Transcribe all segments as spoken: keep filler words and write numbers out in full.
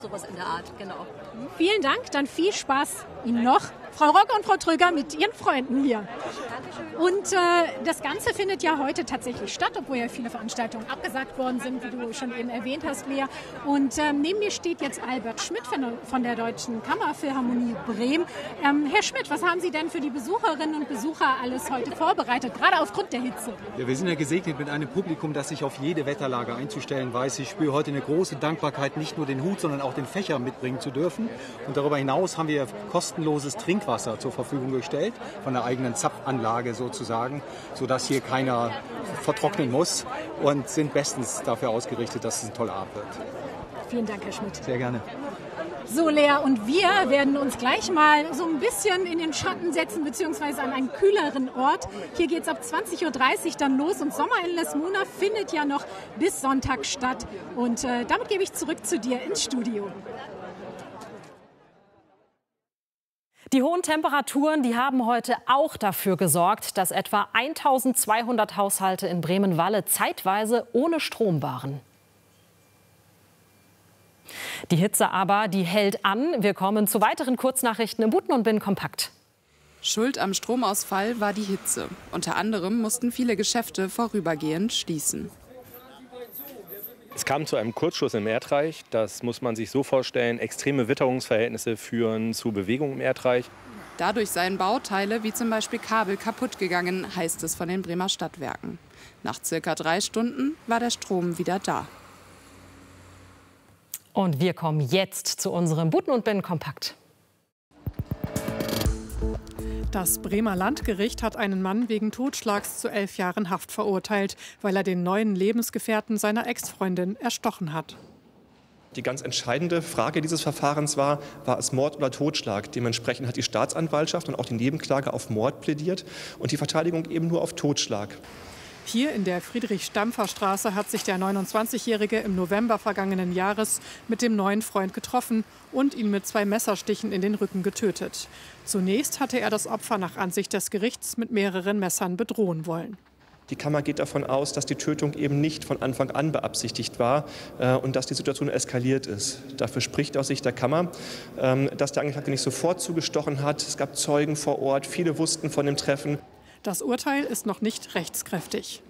Sowas in der Art, genau. Vielen Dank, dann viel Spaß Ihnen noch, Frau Rocker und Frau Trüger, mit Ihren Freunden hier. Und äh, das Ganze findet ja heute tatsächlich statt, obwohl ja viele Veranstaltungen abgesagt worden sind, wie du schon eben erwähnt hast, Lea. Und ähm, neben mir steht jetzt Albert Schmidt von der Deutschen Kammerphilharmonie Bremen. Ähm, Herr Schmidt, was haben Sie denn für die Besucherinnen und Besucher alles heute vorbereitet, gerade aufgrund der Hitze? Ja, wir sind ja gesegnet mit einem Publikum, das sich auf jede Wetterlage einzustellen weiß. Ich spüre heute eine große Dankbarkeit, nicht nur den Hut, sondern auch den Fächer mitbringen zu dürfen. Und darüber hinaus haben wir kostenloses Trinkwasser zur Verfügung gestellt, von der eigenen Zapfanlage sozusagen, sodass hier keiner vertrocknen muss, und sind bestens dafür ausgerichtet, dass es ein toller Abend wird. Vielen Dank, Herr Schmidt. Sehr gerne. So, Lea, und wir werden uns gleich mal so ein bisschen in den Schatten setzen, beziehungsweise an einen kühleren Ort. Hier geht es ab zwanzig Uhr dreißig dann los und Sommer in Les Mouna findet ja noch bis Sonntag statt. Und äh, damit gebe ich zurück zu dir ins Studio. Die hohen Temperaturen, die haben heute auch dafür gesorgt, dass etwa eintausendzweihundert Haushalte in Bremen-Walle zeitweise ohne Strom waren. Die Hitze aber, die hält an. Wir kommen zu weiteren Kurznachrichten im Buten und Bin kompakt. Schuld am Stromausfall war die Hitze. Unter anderem mussten viele Geschäfte vorübergehend schließen. Es kam zu einem Kurzschluss im Erdreich. Das muss man sich so vorstellen. Extreme Witterungsverhältnisse führen zu Bewegung im Erdreich. Dadurch seien Bauteile wie zum Beispiel Kabel kaputt gegangen, heißt es von den Bremer Stadtwerken. Nach circa drei Stunden war der Strom wieder da. Und wir kommen jetzt zu unserem Buten und Bin kompakt. Das Bremer Landgericht hat einen Mann wegen Totschlags zu elf Jahren Haft verurteilt, weil er den neuen Lebensgefährten seiner Ex-Freundin erstochen hat. Die ganz entscheidende Frage dieses Verfahrens war, war es Mord oder Totschlag? Dementsprechend hat die Staatsanwaltschaft und auch die Nebenklage auf Mord plädiert und die Verteidigung eben nur auf Totschlag. Hier in der Friedrich-Stampfer-Straße hat sich der neunundzwanzigjährige im November vergangenen Jahres mit dem neuen Freund getroffen und ihn mit zwei Messerstichen in den Rücken getötet. Zunächst hatte er das Opfer nach Ansicht des Gerichts mit mehreren Messern bedrohen wollen. Die Kammer geht davon aus, dass die Tötung eben nicht von Anfang an beabsichtigt war äh, und dass die Situation eskaliert ist. Dafür spricht aus Sicht der Kammer, ähm, dass der Angeklagte nicht sofort zugestochen hat. Es gab Zeugen vor Ort, viele wussten von dem Treffen. Das Urteil ist noch nicht rechtskräftig.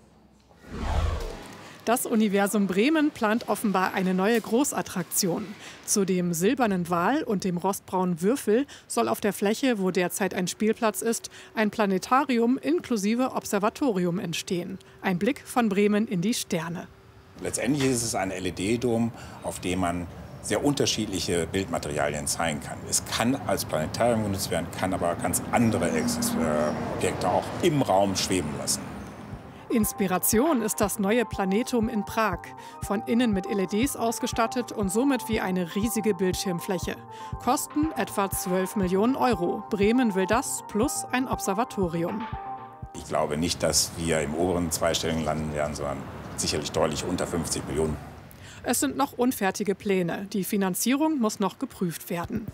Das Universum Bremen plant offenbar eine neue Großattraktion. Zu dem silbernen Wal und dem rostbraunen Würfel soll auf der Fläche, wo derzeit ein Spielplatz ist, ein Planetarium inklusive Observatorium entstehen. Ein Blick von Bremen in die Sterne. Letztendlich ist es ein L E D-Dom, auf dem man sehr unterschiedliche Bildmaterialien zeigen kann. Es kann als Planetarium genutzt werden, kann aber ganz andere Objekte auch im Raum schweben lassen. Inspiration ist das neue Planetum in Prag. Von innen mit L E Ds ausgestattet und somit wie eine riesige Bildschirmfläche. Kosten etwa zwölf Millionen Euro. Bremen will das plus ein Observatorium. Ich glaube nicht, dass wir im oberen zweistelligen landen werden, sondern sicherlich deutlich unter fünfzig Millionen. Es sind noch unfertige Pläne. Die Finanzierung muss noch geprüft werden.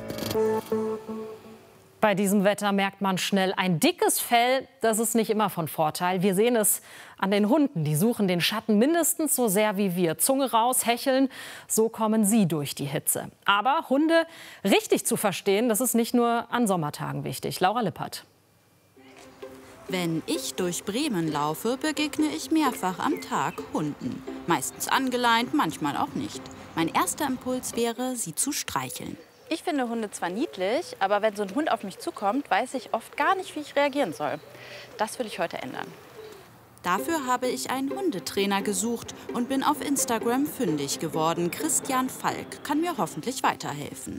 Bei diesem Wetter merkt man schnell, ein dickes Fell, das ist nicht immer von Vorteil. Wir sehen es an den Hunden. Die suchen den Schatten mindestens so sehr wie wir. Zunge raus, hecheln, so kommen sie durch die Hitze. Aber Hunde richtig zu verstehen, das ist nicht nur an Sommertagen wichtig. Laura Lippert. Wenn ich durch Bremen laufe, begegne ich mehrfach am Tag Hunden. Meistens angeleint, manchmal auch nicht. Mein erster Impuls wäre, sie zu streicheln. Ich finde Hunde zwar niedlich, aber wenn so ein Hund auf mich zukommt, weiß ich oft gar nicht, wie ich reagieren soll. Das will ich heute ändern. Dafür habe ich einen Hundetrainer gesucht und bin auf Instagram fündig geworden. Christian Falk kann mir hoffentlich weiterhelfen.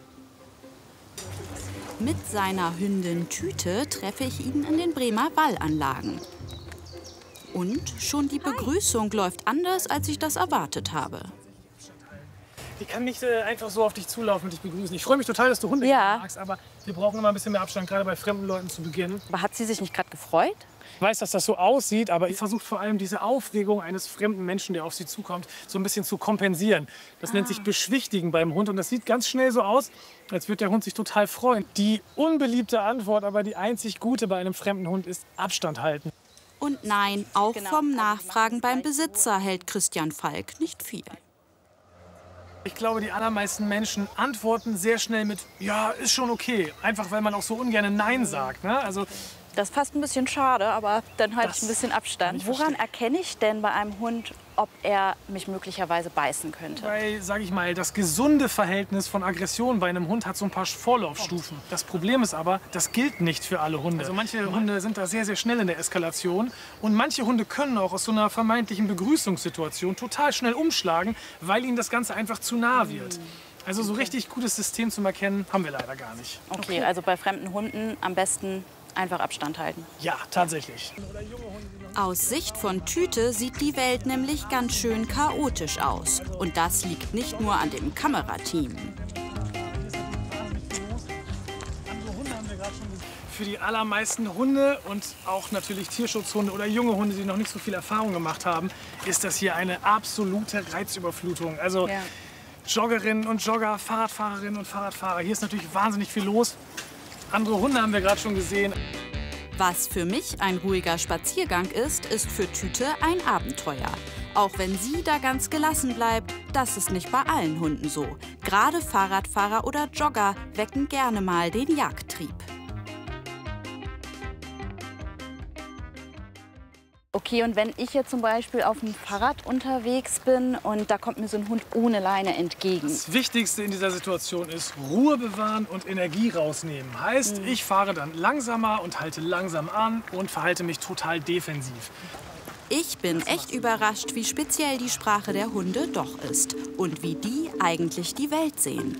Mit seiner Hündin Tüte treffe ich ihn in den Bremer Wallanlagen. Und schon die Begrüßung läuft anders, als ich das erwartet habe. Die kann nicht äh, einfach so auf dich zulaufen und dich begrüßen. Ich freue mich total, dass du Hunde ja. magst, aber wir brauchen immer ein bisschen mehr Abstand, gerade bei fremden Leuten zu Beginn. Aber hat sie sich nicht gerade gefreut? Ich weiß, dass das so aussieht, aber ich versuche vor allem diese Aufregung eines fremden Menschen, der auf sie zukommt, so ein bisschen zu kompensieren. Das ah. nennt sich Beschwichtigen beim Hund und das sieht ganz schnell so aus, als würde der Hund sich total freuen. Die unbeliebte Antwort, aber die einzig gute bei einem fremden Hund ist Abstand halten. Und nein, auch genau. vom Nachfragen beim Besitzer hält Christian Falk nicht viel. Ich glaube, die allermeisten Menschen antworten sehr schnell mit, ja, ist schon okay. Einfach, weil man auch so ungern Nein sagt. Ne? Also, das ist fast ein bisschen schade, aber dann halte ich ein bisschen Abstand. Woran erkenne ich denn bei einem Hund, ob er mich möglicherweise beißen könnte? Weil, sage ich mal, das gesunde Verhältnis von Aggression bei einem Hund hat so ein paar Vorlaufstufen. Das Problem ist aber, das gilt nicht für alle Hunde. Also manche Hunde sind da sehr, sehr schnell in der Eskalation. Und manche Hunde können auch aus so einer vermeintlichen Begrüßungssituation total schnell umschlagen, weil ihnen das Ganze einfach zu nah wird. Also so richtig gutes System zum Erkennen haben wir leider gar nicht. Okay, also bei fremden Hunden am besten einfach Abstand halten. Ja, tatsächlich. Aus Sicht von Tüte sieht die Welt nämlich ganz schön chaotisch aus. Und das liegt nicht nur an dem Kamerateam. Für die allermeisten Hunde und auch natürlich Tierschutzhunde oder junge Hunde, die noch nicht so viel Erfahrung gemacht haben, ist das hier eine absolute Reizüberflutung. Also ja. Joggerinnen und Jogger, Fahrradfahrerinnen und Fahrradfahrer. Hier ist natürlich wahnsinnig viel los. Andere Hunde haben wir gerade schon gesehen. Was für mich ein ruhiger Spaziergang ist, ist für Tüte ein Abenteuer. Auch wenn sie da ganz gelassen bleibt, das ist nicht bei allen Hunden so. Gerade Fahrradfahrer oder Jogger wecken gerne mal den Jagdtrieb. Okay, und wenn ich jetzt zum Beispiel auf dem Fahrrad unterwegs bin und da kommt mir so ein Hund ohne Leine entgegen. Das Wichtigste in dieser Situation ist Ruhe bewahren und Energie rausnehmen. Heißt, mhm. ich fahre dann langsamer und halte langsam an und verhalte mich total defensiv. Ich bin echt überrascht, wie speziell die Sprache der Hunde doch ist und wie die eigentlich die Welt sehen.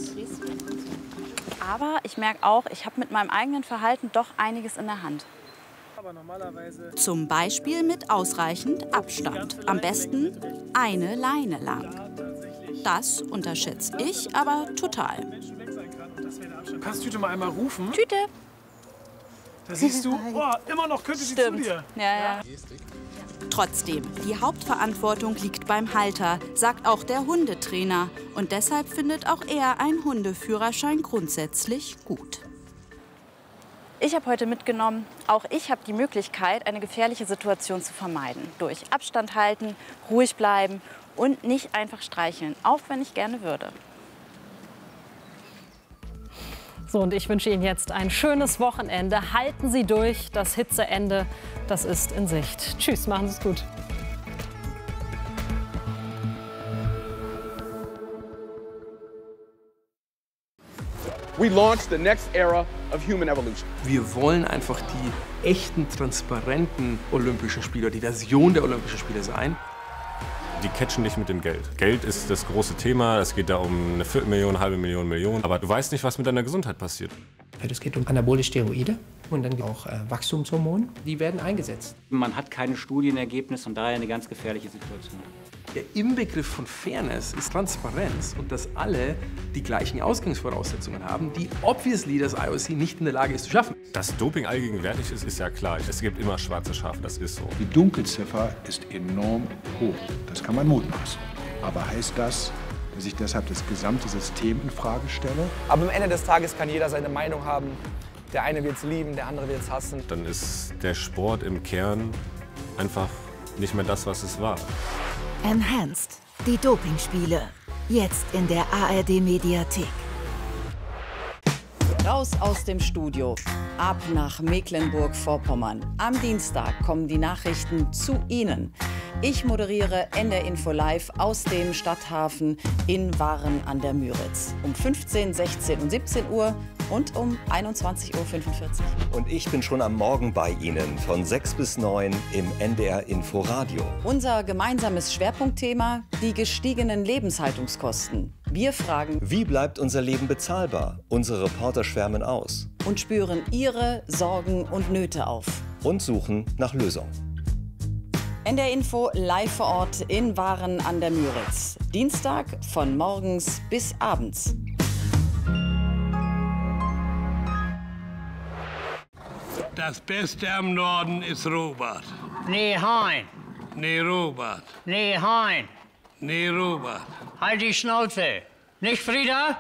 Aber ich merke auch, ich habe mit meinem eigenen Verhalten doch einiges in der Hand. Zum Beispiel mit ausreichend Abstand. Am besten eine Leine lang. Das unterschätze ich aber total. Kannst Tüte mal einmal rufen? Tüte! Da siehst du, oh, immer noch könnte sie zu dir. Ja, ja. Trotzdem, die Hauptverantwortung liegt beim Halter, sagt auch der Hundetrainer. Und deshalb findet auch er einen Hundeführerschein grundsätzlich gut. Ich habe heute mitgenommen, auch ich habe die Möglichkeit, eine gefährliche Situation zu vermeiden. Durch Abstand halten, ruhig bleiben und nicht einfach streicheln, auch wenn ich gerne würde. So, und ich wünsche Ihnen jetzt ein schönes Wochenende. Halten Sie durch, das Hitzeende, das ist in Sicht. Tschüss, machen Sie es gut. We launched the next era of human evolution. Wir wollen einfach die echten, transparenten Olympischen Spiele, die Version der Olympischen Spiele sein. Die catchen dich mit dem Geld. Geld ist das große Thema. Es geht da um eine Viertelmillion, eine halbe Million, Million. Aber du weißt nicht, was mit deiner Gesundheit passiert. Es geht um anabole Steroide und dann auch äh, Wachstumshormone. Die werden eingesetzt. Man hat keine Studienergebnisse und daher eine ganz gefährliche Situation. Der Inbegriff von Fairness ist Transparenz und dass alle die gleichen Ausgangsvoraussetzungen haben, die obviously das I O C nicht in der Lage ist zu schaffen. Dass Doping allgegenwärtig ist, ist ja klar. Es gibt immer schwarze Schafe, das ist so. Die Dunkelziffer ist enorm hoch. Das kann man mutmaßen. Aber heißt das, dass ich deshalb das gesamte System in Frage stelle? Aber am Ende des Tages kann jeder seine Meinung haben. Der eine wird es lieben, der andere wird es hassen. Dann ist der Sport im Kern einfach nicht mehr das, was es war. Enhanced, die Dopingspiele. Jetzt in der A R D-Mediathek. Raus aus dem Studio. Ab nach Mecklenburg-Vorpommern. Am Dienstag kommen die Nachrichten zu Ihnen. Ich moderiere N D R Info Live aus dem Stadthafen in Waren an der Müritz. Um fünfzehn, sechzehn und siebzehn Uhr und um einundzwanzig Uhr fünfundvierzig. Und ich bin schon am Morgen bei Ihnen von sechs bis neun im N D R Info Radio. Unser gemeinsames Schwerpunktthema: die gestiegenen Lebenshaltungskosten. Wir fragen, wie bleibt unser Leben bezahlbar? Unsere Reporter schwärmen aus. Und spüren Ihre Sorgen und Nöte auf. Und suchen nach Lösungen. N D R Info live vor Ort in Waren an der Müritz. Dienstag von morgens bis abends. Das Beste am Norden ist Robert. Nee, Hein. Nee, Robert. Nee, Hein. Nee, Robert. Halt die Schnauze. Nicht Frieda?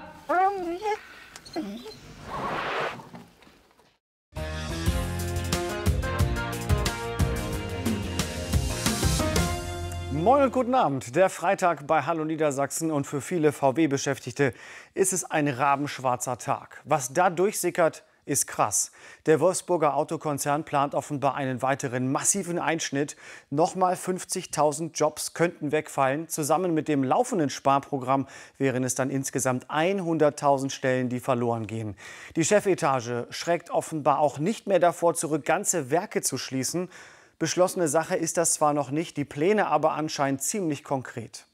Moin und guten Abend. Der Freitag bei Hallo Niedersachsen und für viele V W-Beschäftigte ist es ein rabenschwarzer Tag. Was da durchsickert, ist krass. Der Wolfsburger Autokonzern plant offenbar einen weiteren massiven Einschnitt. Nochmal fünfzigtausend Jobs könnten wegfallen. Zusammen mit dem laufenden Sparprogramm wären es dann insgesamt hunderttausend Stellen, die verloren gehen. Die Chefetage schreckt offenbar auch nicht mehr davor zurück, ganze Werke zu schließen. Beschlossene Sache ist das zwar noch nicht, die Pläne aber anscheinend ziemlich konkret.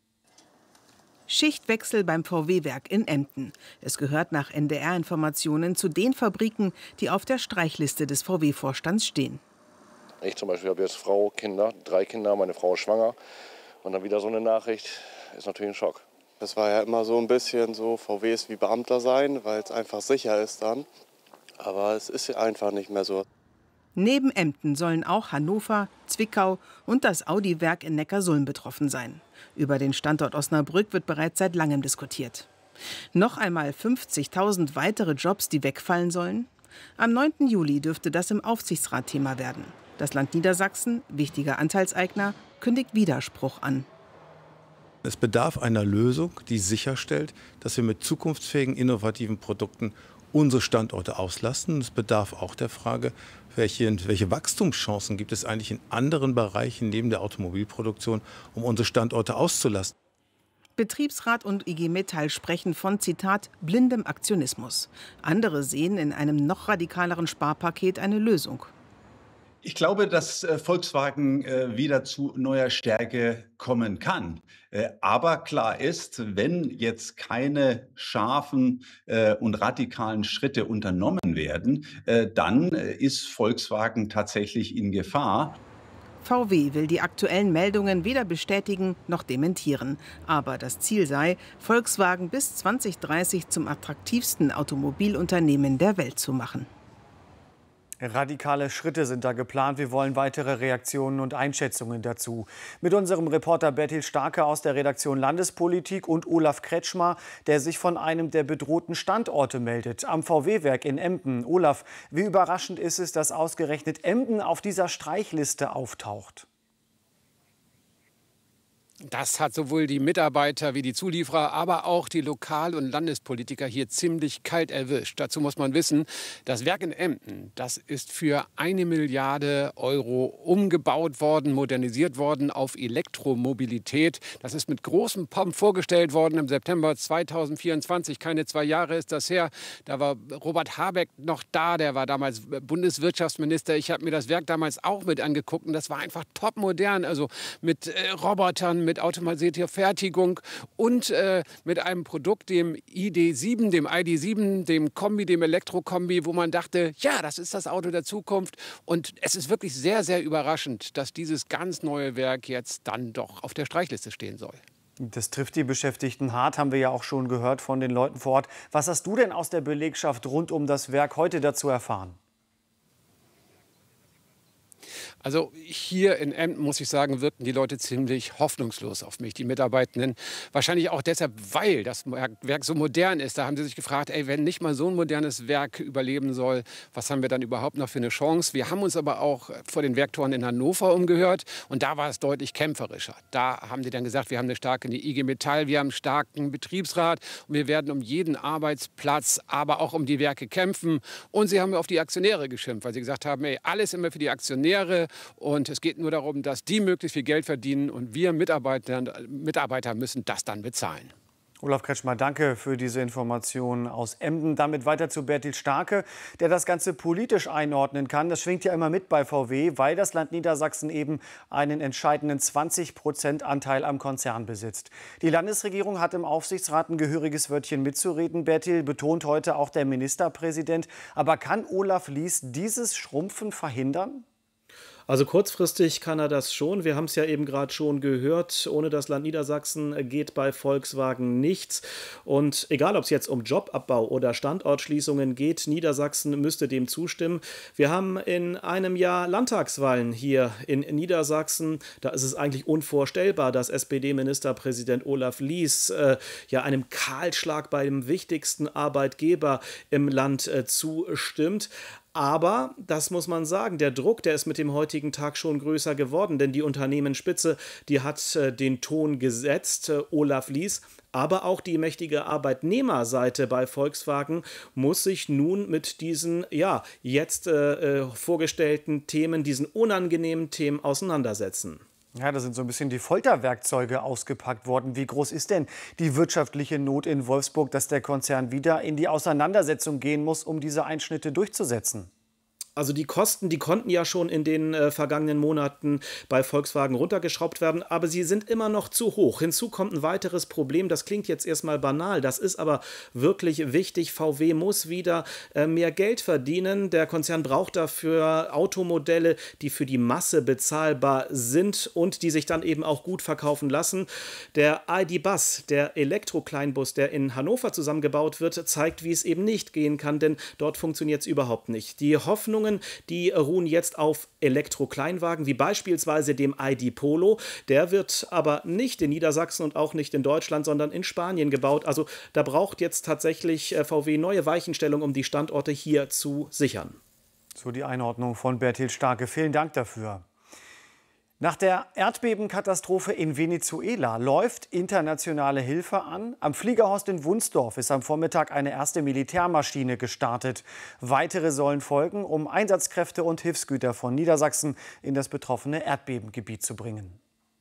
Schichtwechsel beim V W-Werk in Emden. Es gehört nach N D R-Informationen zu den Fabriken, die auf der Streichliste des V W-Vorstands stehen. Ich zum Beispiel habe jetzt Frau, Kinder, drei Kinder, meine Frau ist schwanger. Und dann wieder so eine Nachricht, ist natürlich ein Schock. Das war ja immer so ein bisschen so, V W ist wie Beamter sein, weil es einfach sicher ist dann. Aber es ist einfach nicht mehr so. Neben Emden sollen auch Hannover, Zwickau und das Audi-Werk in Neckarsulm betroffen sein. Über den Standort Osnabrück wird bereits seit langem diskutiert. Noch einmal fünfzigtausend weitere Jobs, die wegfallen sollen? Am neunten Juli dürfte das im Aufsichtsrat Thema werden. Das Land Niedersachsen, wichtiger Anteilseigner, kündigt Widerspruch an. Es bedarf einer Lösung, die sicherstellt, dass wir mit zukunftsfähigen, innovativen Produkten unsere Standorte auslasten. Es bedarf auch der Frage, welche, welche Wachstumschancen gibt es eigentlich in anderen Bereichen neben der Automobilproduktion, um unsere Standorte auszulasten. Betriebsrat und I G Metall sprechen von, Zitat, blindem Aktionismus. Andere sehen in einem noch radikaleren Sparpaket eine Lösung. Ich glaube, dass Volkswagen wieder zu neuer Stärke kommen kann. Aber klar ist, wenn jetzt keine scharfen und radikalen Schritte unternommen werden, dann ist Volkswagen tatsächlich in Gefahr. V W will die aktuellen Meldungen weder bestätigen noch dementieren. Aber das Ziel sei, Volkswagen bis zwanzig dreißig zum attraktivsten Automobilunternehmen der Welt zu machen. Radikale Schritte sind da geplant. Wir wollen weitere Reaktionen und Einschätzungen dazu. Mit unserem Reporter Bertil Starke aus der Redaktion Landespolitik und Olaf Kretschmer, der sich von einem der bedrohten Standorte meldet, am V W-Werk in Emden. Olaf, wie überraschend ist es, dass ausgerechnet Emden auf dieser Streichliste auftaucht? Das hat sowohl die Mitarbeiter wie die Zulieferer, aber auch die Lokal- und Landespolitiker hier ziemlich kalt erwischt. Dazu muss man wissen, das Werk in Emden, das ist für eine Milliarde Euro umgebaut worden, modernisiert worden auf Elektromobilität. Das ist mit großem Pomp vorgestellt worden im September zweitausendvierundzwanzig. Keine zwei Jahre ist das her. Da war Robert Habeck noch da, der war damals Bundeswirtschaftsminister. Ich habe mir das Werk damals auch mit angeguckt und das war einfach topmodern, also mit äh, Robotern, mit automatisierter Fertigung und äh, mit einem Produkt, dem I D sieben, dem I D sieben, dem Kombi, dem Elektrokombi, wo man dachte, ja, das ist das Auto der Zukunft. Und es ist wirklich sehr, sehr überraschend, dass dieses ganz neue Werk jetzt dann doch auf der Streichliste stehen soll. Das trifft die Beschäftigten hart, haben wir ja auch schon gehört von den Leuten vor Ort. Was hast du denn aus der Belegschaft rund um das Werk heute dazu erfahren? Also hier in Emden, muss ich sagen, wirkten die Leute ziemlich hoffnungslos auf mich, die Mitarbeitenden. Wahrscheinlich auch deshalb, weil das Werk so modern ist. Da haben sie sich gefragt, ey, wenn nicht mal so ein modernes Werk überleben soll, was haben wir dann überhaupt noch für eine Chance? Wir haben uns aber auch vor den Werktoren in Hannover umgehört und da war es deutlich kämpferischer. Da haben die dann gesagt, wir haben eine starke I G Metall, wir haben einen starken Betriebsrat und wir werden um jeden Arbeitsplatz, aber auch um die Werke kämpfen. Und sie haben auf die Aktionäre geschimpft, weil sie gesagt haben, ey, alles immer für die Aktionäre. Und es geht nur darum, dass die möglichst viel Geld verdienen und wir Mitarbeiter, Mitarbeiter müssen das dann bezahlen. Olaf Kretschmer, danke für diese Informationen aus Emden. Damit weiter zu Bertil Starke, der das Ganze politisch einordnen kann. Das schwingt ja immer mit bei V W, weil das Land Niedersachsen eben einen entscheidenden zwanzig Prozent Anteil am Konzern besitzt. Die Landesregierung hat im Aufsichtsrat ein gehöriges Wörtchen mitzureden. Bertil, betont heute auch der Ministerpräsident. Aber kann Olaf Lies dieses Schrumpfen verhindern? Also kurzfristig kann er das schon. Wir haben es ja eben gerade schon gehört. Ohne das Land Niedersachsen geht bei Volkswagen nichts. Und egal, ob es jetzt um Jobabbau oder Standortschließungen geht, Niedersachsen müsste dem zustimmen. Wir haben in einem Jahr Landtagswahlen hier in Niedersachsen. Da ist es eigentlich unvorstellbar, dass S P D-Ministerpräsident Olaf Lies äh, ja einem Kahlschlag beim wichtigsten Arbeitgeber im Land äh, zustimmt. Aber, das muss man sagen, der Druck, der ist mit dem heutigen Tag schon größer geworden, denn die Unternehmensspitze, die hat äh, den Ton gesetzt, äh, Olaf Lies. Aber auch die mächtige Arbeitnehmerseite bei Volkswagen muss sich nun mit diesen, ja, jetzt äh, vorgestellten Themen, diesen unangenehmen Themen auseinandersetzen. Ja, da sind so ein bisschen die Folterwerkzeuge ausgepackt worden. Wie groß ist denn die wirtschaftliche Not in Wolfsburg, dass der Konzern wieder in die Auseinandersetzung gehen muss, um diese Einschnitte durchzusetzen? Also die Kosten, die konnten ja schon in den äh, vergangenen Monaten bei Volkswagen runtergeschraubt werden, aber sie sind immer noch zu hoch. Hinzu kommt ein weiteres Problem, das klingt jetzt erstmal banal, das ist aber wirklich wichtig. V W muss wieder äh, mehr Geld verdienen. Der Konzern braucht dafür Automodelle, die für die Masse bezahlbar sind und die sich dann eben auch gut verkaufen lassen. Der I D-Bus, der Elektro-Kleinbus, der in Hannover zusammengebaut wird, zeigt, wie es eben nicht gehen kann, denn dort funktioniert es überhaupt nicht. Die Hoffnung, die ruhen jetzt auf Elektro-Kleinwagen, wie beispielsweise dem I D Polo. Der wird aber nicht in Niedersachsen und auch nicht in Deutschland, sondern in Spanien gebaut. Also da braucht jetzt tatsächlich V W neue Weichenstellung, um die Standorte hier zu sichern. So die Einordnung von Bertil Starke. Vielen Dank dafür. Nach der Erdbebenkatastrophe in Venezuela läuft internationale Hilfe an. Am Fliegerhorst in Wunsdorf ist am Vormittag eine erste Militärmaschine gestartet. Weitere sollen folgen, um Einsatzkräfte und Hilfsgüter von Niedersachsen in das betroffene Erdbebengebiet zu bringen.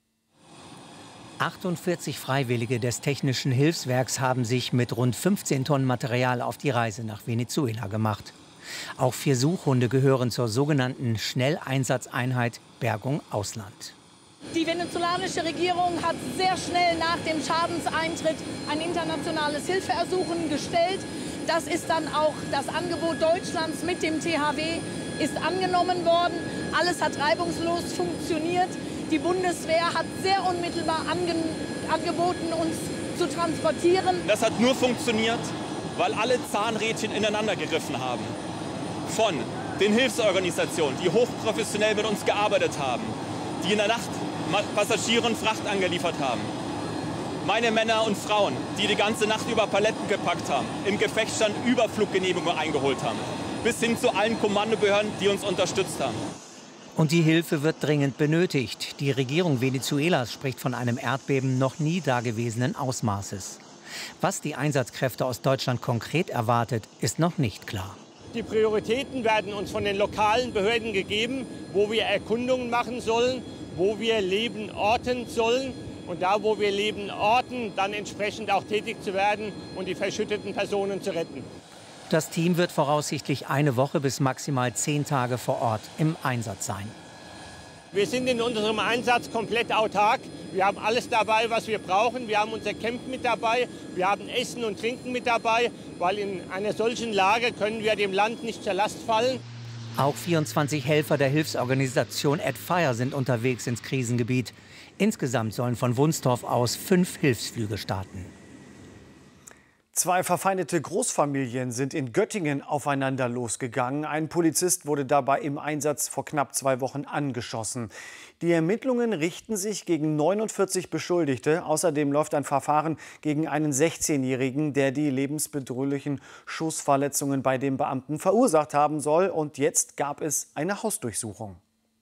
achtundvierzig Freiwillige des Technischen Hilfswerks haben sich mit rund fünfzehn Tonnen Material auf die Reise nach Venezuela gemacht. Auch vier Suchhunde gehören zur sogenannten Schnelleinsatzeinheit Bergung Ausland. Die venezolanische Regierung hat sehr schnell nach dem Schadenseintritt ein internationales Hilfeersuchen gestellt. Das ist dann auch das Angebot Deutschlands mit dem T H W ist angenommen worden. Alles hat reibungslos funktioniert. Die Bundeswehr hat sehr unmittelbar ange angeboten, uns zu transportieren. Das hat nur funktioniert, weil alle Zahnrädchen ineinander gegriffen haben. Von den Hilfsorganisationen, die hochprofessionell mit uns gearbeitet haben, die in der Nacht Passagiere und Fracht angeliefert haben. Meine Männer und Frauen, die die ganze Nacht über Paletten gepackt haben, im Gefechtsstand Überfluggenehmigungen eingeholt haben. Bis hin zu allen Kommandobehörden, die uns unterstützt haben. Und die Hilfe wird dringend benötigt. Die Regierung Venezuelas spricht von einem Erdbeben noch nie dagewesenen Ausmaßes. Was die Einsatzkräfte aus Deutschland konkret erwartet, ist noch nicht klar. Die Prioritäten werden uns von den lokalen Behörden gegeben, wo wir Erkundungen machen sollen, wo wir Leben orten sollen und da, wo wir Leben orten, dann entsprechend auch tätig zu werden und die verschütteten Personen zu retten. Das Team wird voraussichtlich eine Woche bis maximal zehn Tage vor Ort im Einsatz sein. Wir sind in unserem Einsatz komplett autark. Wir haben alles dabei, was wir brauchen. Wir haben unser Camp mit dabei. Wir haben Essen und Trinken mit dabei, weil in einer solchen Lage können wir dem Land nicht zur Last fallen. Auch vierundzwanzig Helfer der Hilfsorganisation AdFire sind unterwegs ins Krisengebiet. Insgesamt sollen von Wunsdorf aus fünf Hilfsflüge starten. Zwei verfeindete Großfamilien sind in Göttingen aufeinander losgegangen. Ein Polizist wurde dabei im Einsatz vor knapp zwei Wochen angeschossen. Die Ermittlungen richten sich gegen neunundvierzig Beschuldigte. Außerdem läuft ein Verfahren gegen einen sechzehnjährigen, der die lebensbedrohlichen Schussverletzungen bei dem Beamten verursacht haben soll. Und jetzt gab es eine Hausdurchsuchung.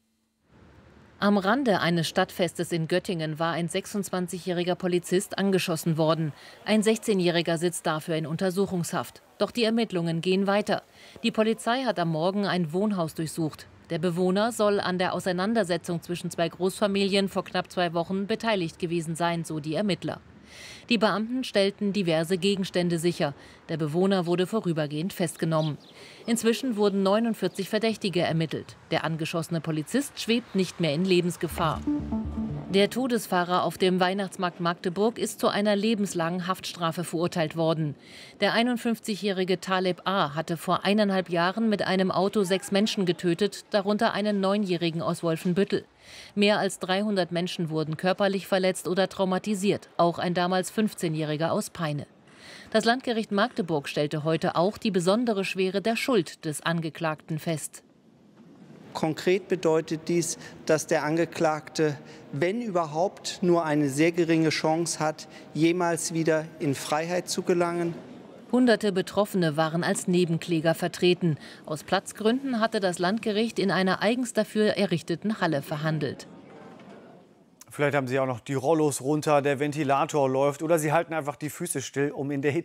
Am Rande eines Stadtfestes in Göttingen war ein sechsundzwanzigjähriger Polizist angeschossen worden. Ein sechzehnjähriger sitzt dafür in Untersuchungshaft. Doch die Ermittlungen gehen weiter. Die Polizei hat am Morgen ein Wohnhaus durchsucht. Der Bewohner soll an der Auseinandersetzung zwischen zwei Großfamilien vor knapp zwei Wochen beteiligt gewesen sein, so die Ermittler. Die Beamten stellten diverse Gegenstände sicher. Der Bewohner wurde vorübergehend festgenommen. Inzwischen wurden neunundvierzig Verdächtige ermittelt. Der angeschossene Polizist schwebt nicht mehr in Lebensgefahr. Der Todesfahrer auf dem Weihnachtsmarkt Magdeburg ist zu einer lebenslangen Haftstrafe verurteilt worden. Der einundfünfzigjährige Taleb A. hatte vor eineinhalb Jahren mit einem Auto sechs Menschen getötet, darunter einen Neunjährigen aus Wolfenbüttel. Mehr als dreihundert Menschen wurden körperlich verletzt oder traumatisiert, auch ein damals fünfzehnjähriger aus Peine. Das Landgericht Magdeburg stellte heute auch die besondere Schwere der Schuld des Angeklagten fest. Konkret bedeutet dies, dass der Angeklagte, wenn überhaupt, nur eine sehr geringe Chance hat, jemals wieder in Freiheit zu gelangen. Hunderte Betroffene waren als Nebenkläger vertreten. Aus Platzgründen hatte das Landgericht in einer eigens dafür errichteten Halle verhandelt. Vielleicht haben Sie auch noch die Rollos runter, der Ventilator läuft oder Sie halten einfach die Füße still, um in der Hitze